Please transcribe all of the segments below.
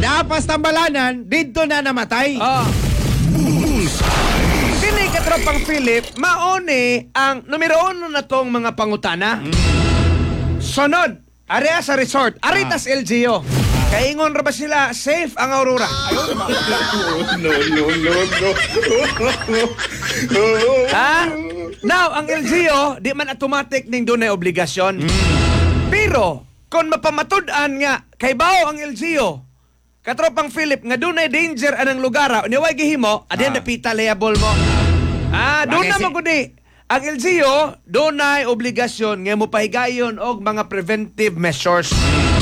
Dapas tambalanan, dito na namatay. Sini katropang Philip, maone ang numero 1 na tong mga pangutana. Sunod, area sa resort, aritas LGU. Kaingon ra ba sila safe ang Aurora? Ha? Now, ang LGU, di man automatic ning dunay obligasyon. Pero, kung mapamatud-an nga, kay bao ang LGU, katropang Philip, nga dunay danger anang lugar, niway gihimo, adyan napita liable mo. Doon na magudi. Ang LGU, dunay obligasyon nga mo pahigayon og mga preventive measures.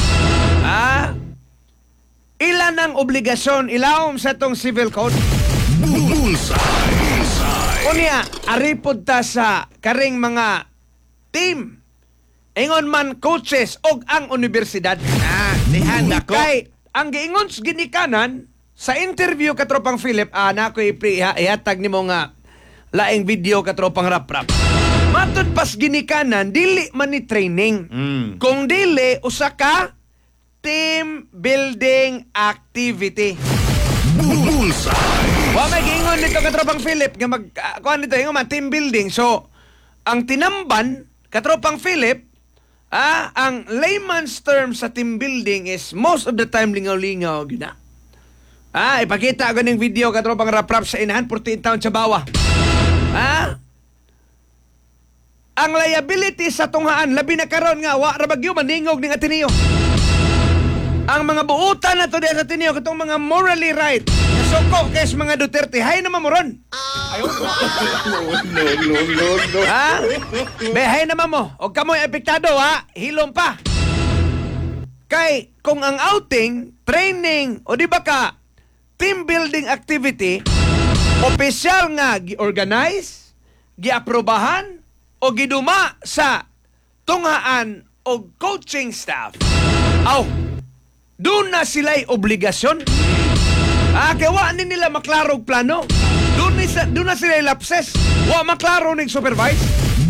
Ilan ang obligasyon ilawom sa tong civil code? Unya, aripod ta sa karing mga team. Ingon man coaches og ang universidad. Dihan ako. Kay, ang giingon sa ginikanan, sa interview katropang Philip, na ako'y ihatag ni mo nga laing video katropang rap-rap. Matod pas ginikanan, dili man ni training. Kung dili, usa ka team building activity. Wa may giingon nito katropang Philip nga kuan nito ingon man team building. So, ang tinamban katropang Philip, ang layman's term sa team building is most of the time lingaw-lingaw gina. Ipakita ko ng video katropang rap-rap sa inahan 14 taon sa bawa. Ang liability sa tunghaan labi na karon nga wa ra bagyo maningog ning Ateneo. Ang mga buutan na to diya sa Ateneo katong mga morally right na suko kes mga Duterte hay naman mo ron. No. Behay naman mo. Og kamoy apektado hilom pa. Kay kung ang outing, training o di ba ka team building activity opisyal nga gi-organize, gi-aprobahan o giduma sa tunghaan o coaching staff. Doon na sila'y obligasyon. Kaya wa nila maklarog plano. Doon na sila'y lapses. Wa maklaro ng supervise.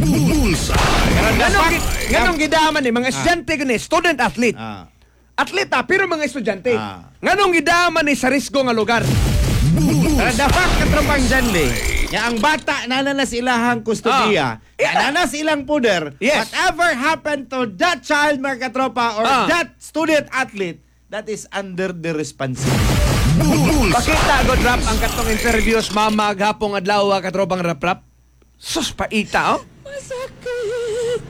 Ganong gidaman mga estudyante gani, student-athlete. Atleta, pero mga estudyante. Ganong gidaman sa risgo nga lugar. Dapat katropang Janli. Nga ang bata nananas ilahang kustodiya. Nananas ilang puder. Yes. Whatever happened to that child, mga katropa, or that student-athlete, that is under the responsibility. Pakita god rap ang katong interviews mama gapong adlaw katropang rap-rap. Sus paita Masakit.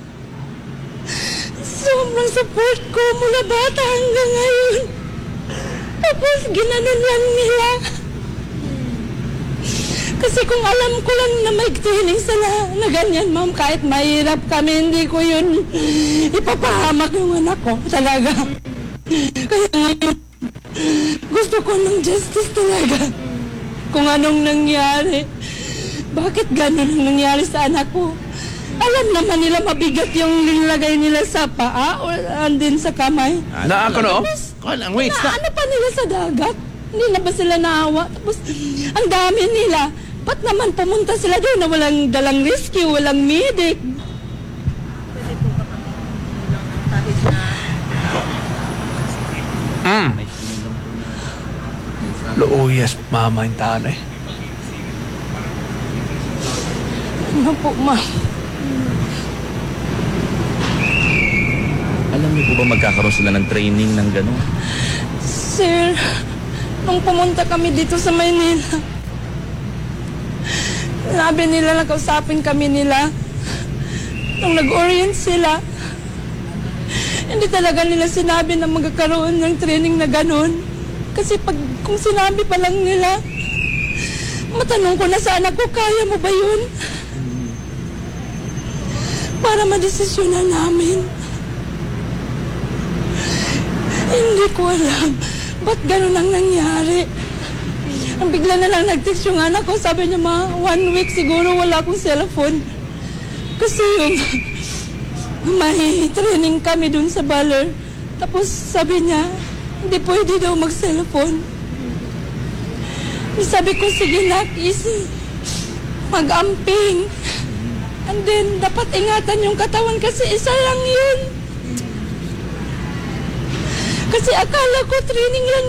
Sobrang support ko mula bata hanggang ngayon. Tapos ginanon lang nila. Kasi kung alam ko lang na may training sila na ganyan, ma'am, kahit mahirap kami, hindi ko yun ipapahamak yung anak ko talaga. Kaya ngayon, gusto ko ng justice talaga. Kung anong nangyari. Bakit gano'n ang nangyari sa anak ko? Alam naman nila mabigat yung nilagay nila sa paa o andin sa kamay. Na ako no? Wait, stop. Ano pa nila sa dagat? Hindi na ba sila naawa? Tapos, ang dami nila. Ba't naman pumunta sila doon na walang dalang rescue, walang medic? Luuyas mama yung tanay. Ano po, ma'am? Alam niyo po ba magkakaroon sila ng training ng gano'n? Sir, nung pumunta kami dito sa Maynila, sabi nila, nakausapin kami nila. Nung nag-orient sila, hindi talaga nila sinabi na magkakaroon ng training na gano'n. Kasi kung sinabi pa lang nila, matanong ko na sa anak ko, kaya mo ba yun? Para madesisyonan namin. Hindi ko alam ba't gano'n ang nangyari. Ang bigla na lang nag-text yung anak ko. Sabi niya, 1 week siguro wala akong cellphone. Kasi may training kami dun sa Baler. Tapos sabi niya, hindi pwede daw mag-cellphone. Sabi ko, sige nak, easy. Mag-amping. And then, dapat ingatan yung katawan kasi isa lang yun. Kasi akala ko training lang